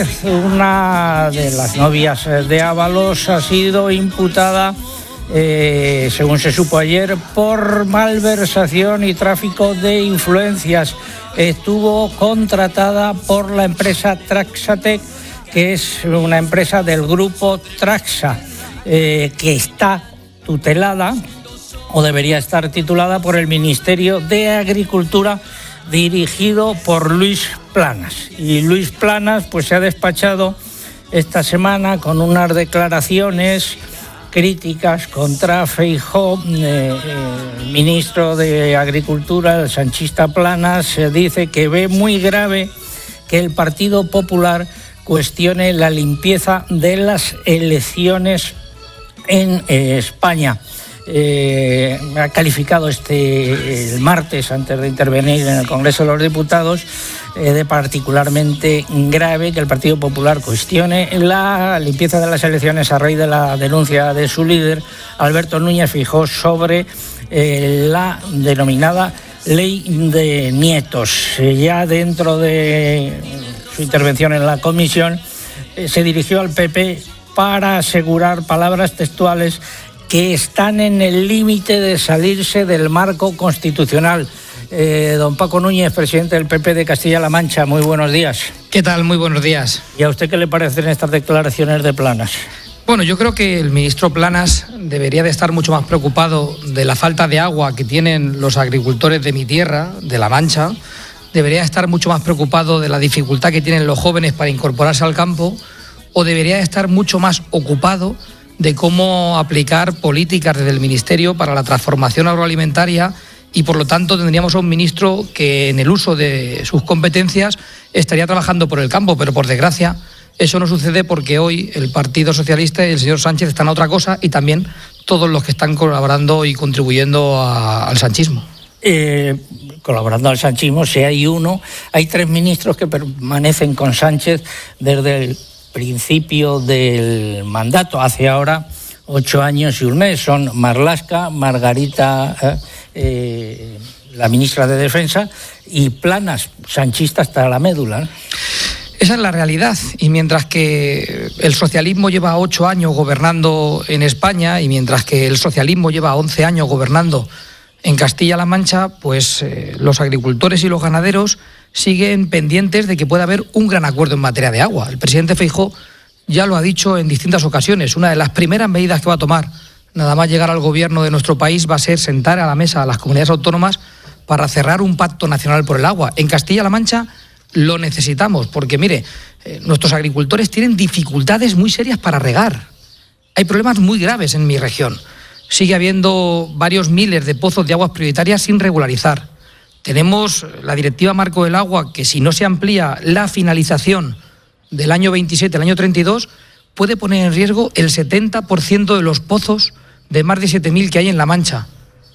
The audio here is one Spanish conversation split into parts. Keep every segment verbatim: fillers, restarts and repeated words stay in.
Sánchez, una de las novias de Ábalos, ha sido imputada, eh, según se supo ayer, por malversación y tráfico de influencias. Estuvo contratada por la empresa Traxatec, que es una empresa del grupo Traxa, eh, que está tutelada o debería estar titulada por el Ministerio de Agricultura, dirigido por Luis Planas. Y Luis Planas pues se ha despachado esta semana con unas declaraciones críticas contra Feijóo. Eh, el ministro de Agricultura, el sanchista Planas, eh, dice que ve muy grave que el Partido Popular cuestione la limpieza de las elecciones en eh, España. Eh, ha calificado este el martes, antes de intervenir en el Congreso de los Diputados, eh, de particularmente grave que el Partido Popular cuestione la limpieza de las elecciones a raíz de la denuncia de su líder, Alberto Núñez Feijóo, sobre eh, la denominada ley de nietos. Eh, ya dentro de su intervención en la comisión, eh, se dirigió al P P para asegurar, palabras textuales, que están en el límite de salirse del marco constitucional. Eh, don Paco Núñez, presidente del P P de Castilla-La Mancha, muy buenos días. ¿Qué tal? Muy buenos días. ¿Y a usted qué le parecen estas declaraciones de Planas? Bueno, yo creo que el ministro Planas debería de estar mucho más preocupado de la falta de agua que tienen los agricultores de mi tierra, de La Mancha. Debería estar mucho más preocupado de la dificultad que tienen los jóvenes para incorporarse al campo, o debería estar mucho más ocupado de cómo aplicar políticas desde el Ministerio para la transformación agroalimentaria, y por lo tanto tendríamos a un ministro que en el uso de sus competencias estaría trabajando por el campo, pero por desgracia eso no sucede porque hoy el Partido Socialista y el señor Sánchez están a otra cosa, y también todos los que están colaborando y contribuyendo a, al sanchismo. Eh, colaborando al sanchismo, si hay uno, hay tres ministros que permanecen con Sánchez desde el principio del mandato, hace ahora ocho años y un mes. Son Marlaska, Margarita, eh, eh, la ministra de Defensa, y Planas, sanchista hasta la médula, ¿no? Esa es la realidad, y mientras que el socialismo lleva ocho años gobernando en España, y mientras que el socialismo lleva once años gobernando en Castilla-La Mancha, pues eh, los agricultores y los ganaderos siguen pendientes de que pueda haber un gran acuerdo en materia de agua. El presidente Feijóo ya lo ha dicho en distintas ocasiones. Una de las primeras medidas que va a tomar, nada más llegar al gobierno de nuestro país, va a ser sentar a la mesa a las comunidades autónomas para cerrar un pacto nacional por el agua. En Castilla-La Mancha lo necesitamos, porque mire, eh, nuestros agricultores tienen dificultades muy serias para regar. Hay problemas muy graves en mi región. Sigue habiendo varios miles de pozos de aguas prioritarias sin regularizar. Tenemos la Directiva Marco del Agua, que si no se amplía la finalización del año veintisiete al año treinta y dos, puede poner en riesgo el setenta por ciento de los pozos de más de siete mil que hay en La Mancha.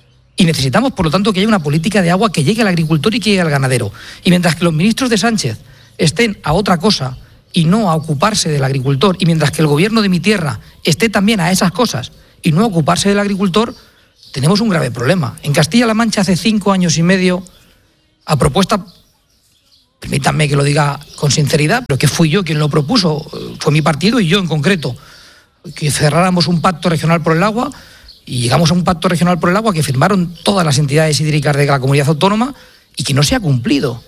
Y necesitamos, por lo tanto, que haya una política de agua que llegue al agricultor y que llegue al ganadero. Y mientras que los ministros de Sánchez estén a otra cosa y no a ocuparse del agricultor, y mientras que el gobierno de mi tierra esté también a esas cosas y no a ocuparse del agricultor, tenemos un grave problema. En Castilla-La Mancha hace cinco años y medio, a propuesta, permítanme que lo diga con sinceridad, pero que fui yo quien lo propuso, fue mi partido y yo en concreto, que cerráramos un pacto regional por el agua, y llegamos a un pacto regional por el agua que firmaron todas las entidades hídricas de la comunidad autónoma y que no se ha cumplido.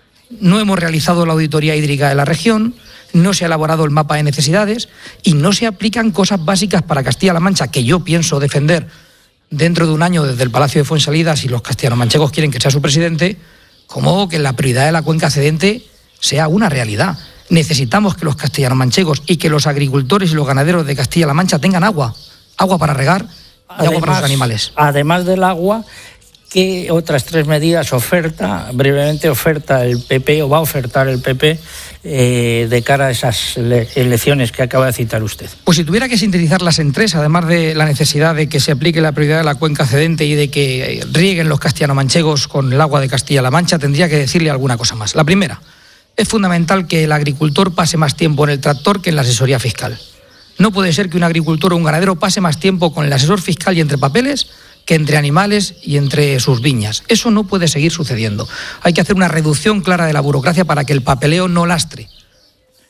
No hemos realizado la auditoría hídrica de la región, no se ha elaborado el mapa de necesidades y no se aplican cosas básicas para Castilla-La Mancha, que yo pienso defender dentro de un año desde el Palacio de Fuensalidas, si los castellano-manchegos quieren que sea su presidente, como que la prioridad de la cuenca cedente sea una realidad. Necesitamos que los castellano-manchegos y que los agricultores y los ganaderos de Castilla-La Mancha tengan agua, agua para regar y además, agua para los animales. Además del agua, ¿qué otras tres medidas oferta, brevemente oferta el P P o va a ofertar el P P eh, de cara a esas le- elecciones que acaba de citar usted? Pues si tuviera que sintetizarlas en tres, además de la necesidad de que se aplique la prioridad de la cuenca cedente y de que rieguen los castellano-manchegos con el agua de Castilla-La Mancha, tendría que decirle alguna cosa más. La primera, es fundamental que el agricultor pase más tiempo en el tractor que en la asesoría fiscal. No puede ser que un agricultor o un ganadero pase más tiempo con el asesor fiscal y entre papeles que entre animales y entre sus viñas. Eso no puede seguir sucediendo. Hay que hacer una reducción clara de la burocracia para que el papeleo no lastre.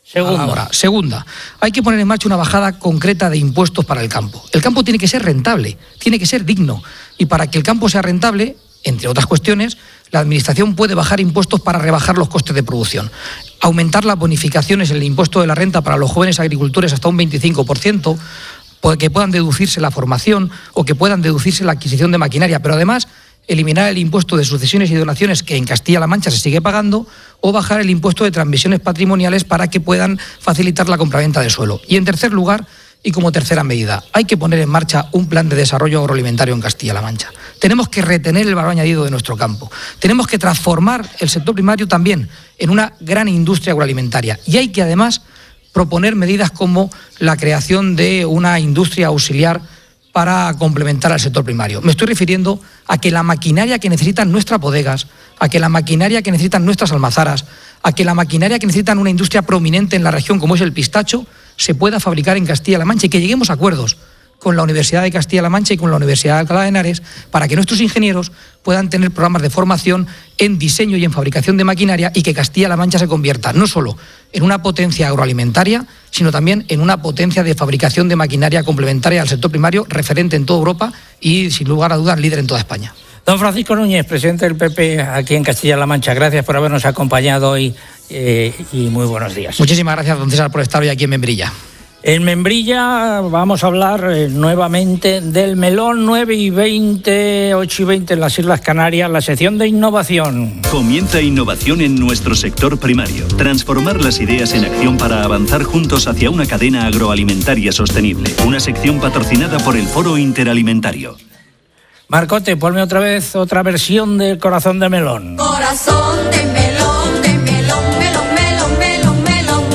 Segunda. Ahora, segunda, hay que poner en marcha una bajada concreta de impuestos para el campo. El campo tiene que ser rentable, tiene que ser digno. Y para que el campo sea rentable, entre otras cuestiones, la Administración puede bajar impuestos para rebajar los costes de producción. Aumentar las bonificaciones en el impuesto de la renta para los jóvenes agricultores hasta un veinticinco por ciento, que puedan deducirse la formación o que puedan deducirse la adquisición de maquinaria, pero además eliminar el impuesto de sucesiones y donaciones que en Castilla-La Mancha se sigue pagando, o bajar el impuesto de transmisiones patrimoniales para que puedan facilitar la compraventa de suelo. Y en tercer lugar, y como tercera medida, hay que poner en marcha un plan de desarrollo agroalimentario en Castilla-La Mancha. Tenemos que retener el valor añadido de nuestro campo. Tenemos que transformar el sector primario también en una gran industria agroalimentaria. Y hay que además proponer medidas como la creación de una industria auxiliar para complementar al sector primario. Me estoy refiriendo a que la maquinaria que necesitan nuestras bodegas, a que la maquinaria que necesitan nuestras almazaras, a que la maquinaria que necesitan una industria prominente en la región como es el pistacho, se pueda fabricar en Castilla-La Mancha y que lleguemos a acuerdos con la Universidad de Castilla-La Mancha y con la Universidad de Alcalá de Henares para que nuestros ingenieros puedan tener programas de formación en diseño y en fabricación de maquinaria y que Castilla-La Mancha se convierta no solo en una potencia agroalimentaria, sino también en una potencia de fabricación de maquinaria complementaria al sector primario, referente en toda Europa y, sin lugar a dudas, líder en toda España. Don Francisco Núñez, presidente del P P aquí en Castilla-La Mancha, gracias por habernos acompañado hoy eh, y muy buenos días. Muchísimas gracias, don César, por estar hoy aquí en Membrilla. En Membrilla vamos a hablar eh, nuevamente del melón. Nueve y veinte, ocho y veinte en las Islas Canarias, la sección de innovación. Comienza innovación en nuestro sector primario. Transformar las ideas en acción para avanzar juntos hacia una cadena agroalimentaria sostenible. Una sección patrocinada por el Foro Interalimentario. Marcote, ponme otra vez otra versión del Corazón de Melón. Corazón de melón, de melón, melón, melón, melón, melón.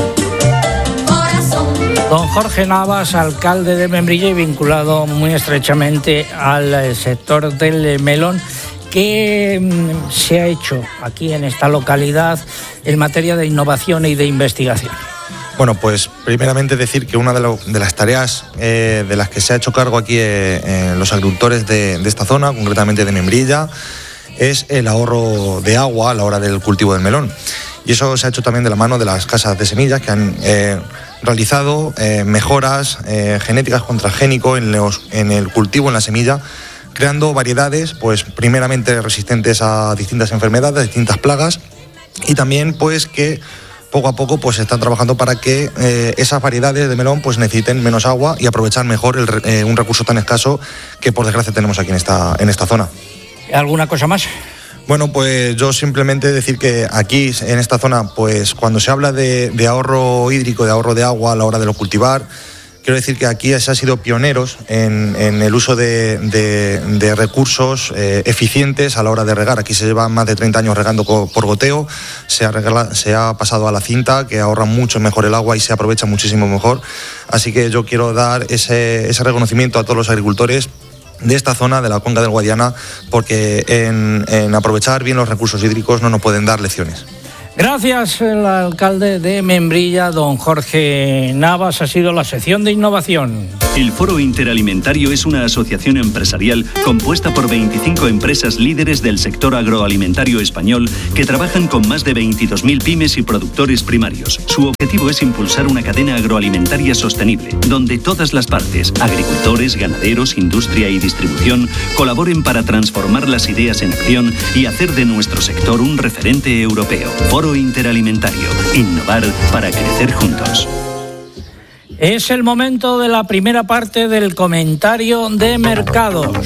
Corazón. Don Jorge Navas, alcalde de Membrilla y vinculado muy estrechamente al sector del melón. ¿Qué se ha hecho aquí en esta localidad en materia de innovación y de investigación? Bueno, pues primeramente decir que una de, lo, de las tareas eh, de las que se ha hecho cargo aquí eh, eh, los agricultores de, de esta zona, concretamente de Membrilla, es el ahorro de agua a la hora del cultivo del melón. Y eso se ha hecho también de la mano de las casas de semillas que han eh, realizado eh, mejoras eh, genéticas con transgénico en, los, en el cultivo, en la semilla, creando variedades, pues primeramente resistentes a distintas enfermedades, distintas plagas, y también pues que poco a poco pues se están trabajando para que eh, esas variedades de melón pues necesiten menos agua y aprovechar mejor el, eh, un recurso tan escaso que por desgracia tenemos aquí en esta, en esta zona. ¿Alguna cosa más? Bueno, pues yo simplemente decir que aquí en esta zona, pues cuando se habla de, de ahorro hídrico, de ahorro de agua a la hora de lo cultivar, quiero decir que aquí se ha sido pioneros en, en el uso de, de, de recursos eh, eficientes a la hora de regar. Aquí se llevan más de treinta años regando por goteo, se ha, regala, se ha pasado a la cinta, que ahorra mucho mejor el agua y se aprovecha muchísimo mejor. Así que yo quiero dar ese, ese reconocimiento a todos los agricultores de esta zona, de la cuenca del Guadiana, porque en, en aprovechar bien los recursos hídricos no nos pueden dar lecciones. Gracias, el alcalde de Membrilla, don Jorge Navas. Ha sido la sección de innovación. El Foro Interalimentario es una asociación empresarial compuesta por veinticinco empresas líderes del sector agroalimentario español que trabajan con más de veintidós mil pymes y productores primarios. Su objetivo es impulsar una cadena agroalimentaria sostenible, donde todas las partes, agricultores, ganaderos, industria y distribución, colaboren para transformar las ideas en acción y hacer de nuestro sector un referente europeo. Foro Interalimentario. Innovar para crecer juntos. Es el momento de la primera parte del comentario de mercados.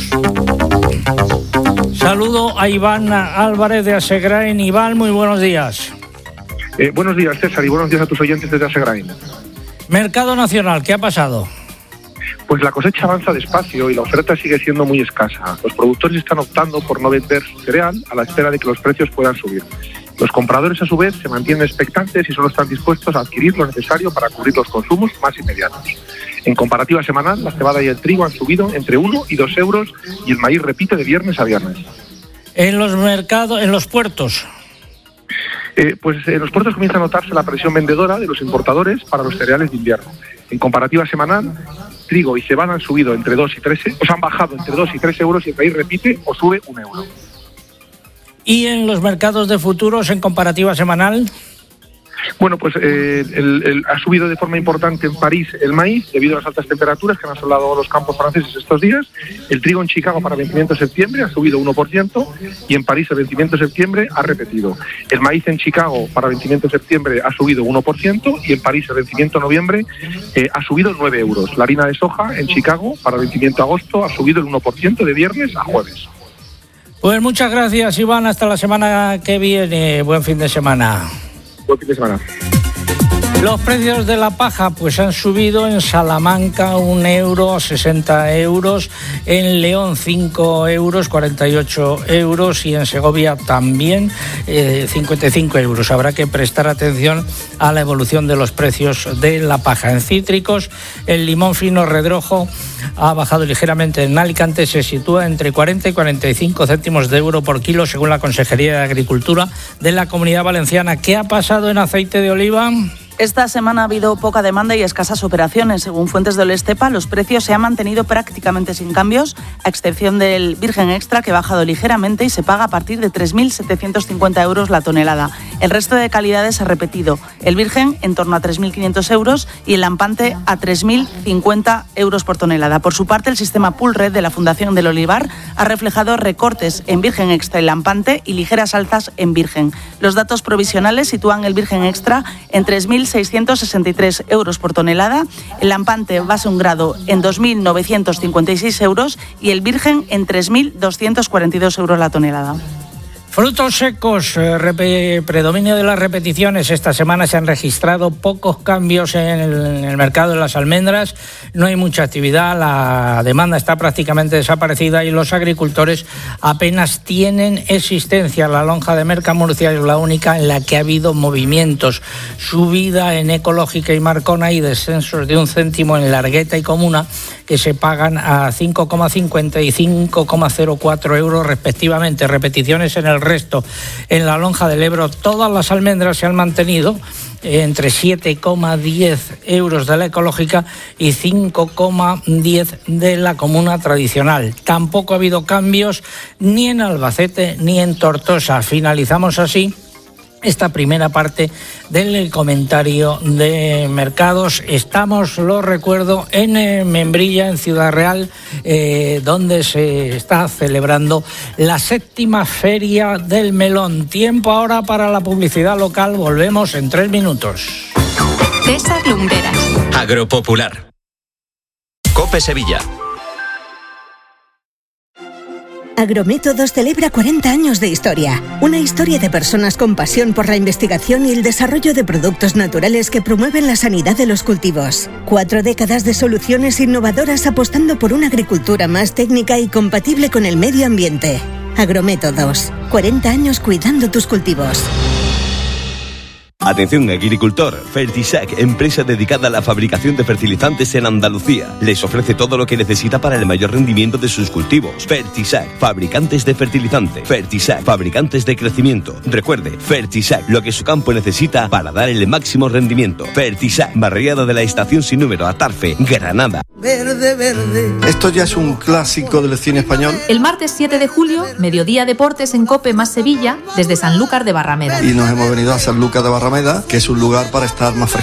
Saludo a Iván Álvarez de Asegrain. Iván, muy buenos días. Eh, buenos días, César, y buenos días a tus oyentes desde Asegrain. Mercado nacional, ¿qué ha pasado? Pues la cosecha avanza despacio y la oferta sigue siendo muy escasa. Los productores están optando por no vender su cereal a la espera de que los precios puedan subir. Los compradores, a su vez, se mantienen expectantes y solo están dispuestos a adquirir lo necesario para cubrir los consumos más inmediatos. En comparativa semanal, la cebada y el trigo han subido entre uno y dos euros y el maíz repite de viernes a viernes. En los mercados, en los puertos. Eh, pues en los puertos comienza a notarse la presión vendedora de los importadores para los cereales de invierno. En comparativa semanal, trigo y cebada han subido entre dos y tres, o sea, han bajado entre dos y tres euros y el maíz repite o sube un euro. ¿Y en los mercados de futuros en comparativa semanal? Bueno, pues eh, el, el, ha subido de forma importante en París el maíz debido a las altas temperaturas que han asolado los campos franceses estos días. El trigo en Chicago para vencimiento de septiembre ha subido uno por ciento y en París el vencimiento de septiembre ha repetido. El maíz en Chicago para vencimiento de septiembre ha subido uno por ciento y en París el vencimiento de noviembre eh, ha subido nueve euros. La harina de soja en Chicago para vencimiento de agosto ha subido el uno por ciento de viernes a jueves. Pues muchas gracias, Iván. Hasta la semana que viene. Buen fin de semana. Buen fin de semana. Los precios de la paja pues han subido en Salamanca un euro a sesenta euros, en León cinco euros, cuarenta y ocho euros y en Segovia también eh, cincuenta y cinco euros. Habrá que prestar atención a la evolución de los precios de la paja. En cítricos, el limón fino redrojo ha bajado ligeramente. En Alicante se sitúa entre cuarenta y cuarenta y cinco céntimos de euro por kilo, según la Consejería de Agricultura de la Comunidad Valenciana. ¿Qué ha pasado en aceite de oliva? Esta semana ha habido poca demanda y escasas operaciones. Según fuentes de Olestepa, los precios se han mantenido prácticamente sin cambios, a excepción del virgen extra, que ha bajado ligeramente y se paga a partir de tres mil setecientos cincuenta euros la tonelada. El resto de calidades ha repetido. El virgen en torno a tres mil quinientos euros y el lampante a tres mil cincuenta euros por tonelada. Por su parte, el sistema Pool Red de la Fundación del Olivar ha reflejado recortes en virgen extra y lampante y ligeras alzas en virgen. Los datos provisionales sitúan el virgen extra en tres mil seiscientos sesenta y tres euros por tonelada, el lampante base un grado en dos mil novecientos cincuenta y seis euros y el virgen en tres mil doscientos cuarenta y dos euros la tonelada. Frutos secos, eh, rep- predominio de las repeticiones. Esta semana se han registrado pocos cambios en el, en el mercado de las almendras. No hay mucha actividad, la demanda está prácticamente desaparecida y los agricultores apenas tienen existencia. La lonja de Mercamurcia es la única en la que ha habido movimientos. Subida en Ecológica y Marcona y descensos de un céntimo en Largueta y Comuna, que se pagan a cinco coma cincuenta y cinco coma cero cuatro euros respectivamente. Repeticiones en el resto. En la lonja del Ebro todas las almendras se han mantenido entre siete coma diez euros de la ecológica y cinco coma diez de la comuna tradicional. Tampoco ha habido cambios ni en Albacete ni en Tortosa. Finalizamos así esta primera parte del comentario de mercados. Estamos, lo recuerdo, en eh, Membrilla, en Ciudad Real, eh, donde se está celebrando la séptima Feria del Melón. Tiempo ahora para la publicidad local. Volvemos en tres minutos. César Lumbreras. Agropopular. COPE Sevilla. Agrométodos celebra cuarenta años de historia. Una historia de personas con pasión por la investigación y el desarrollo de productos naturales que promueven la sanidad de los cultivos. Cuatro décadas de soluciones innovadoras apostando por una agricultura más técnica y compatible con el medio ambiente. Agrométodos. cuarenta años cuidando tus cultivos. Atención agricultor, Fertisac, empresa dedicada a la fabricación de fertilizantes en Andalucía. Les ofrece todo lo que necesita para el mayor rendimiento de sus cultivos. Fertisac, fabricantes de fertilizante. Fertisac, fabricantes de crecimiento. Recuerde, Fertisac, lo que su campo necesita para dar el máximo rendimiento. Fertisac, barriada de la estación sin número, Atarfe, Granada. Verde, verde. Esto ya es un clásico del cine español. El martes siete de julio, Mediodía Deportes en COPE más Sevilla, desde Sanlúcar de Barrameda. Y nos hemos venido a Sanlúcar de Barrameda, que es un lugar para estar más fresquito.